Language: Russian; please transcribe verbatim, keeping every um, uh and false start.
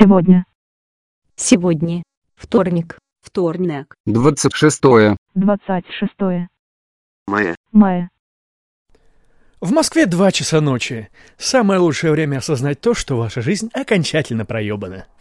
Сегодня. Сегодня. Вторник. Вторник. двадцать шестое. двадцать шестое мая. мая. В Москве два часа ночи. Самое лучшее время осознать то, что ваша жизнь окончательно проебана.